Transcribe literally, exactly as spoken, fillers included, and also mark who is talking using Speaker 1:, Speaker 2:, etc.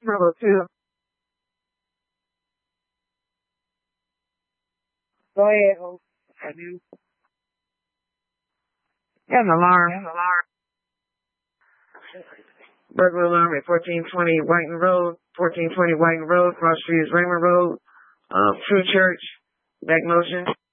Speaker 1: Number two. Go ahead, Hope. Have you? Got an alarm. Got an alarm. Burglar alarm at fourteen twenty Whiten Road, fourteen twenty Whiten Road, cross street is Raymond Road, uh, True Church, back motion.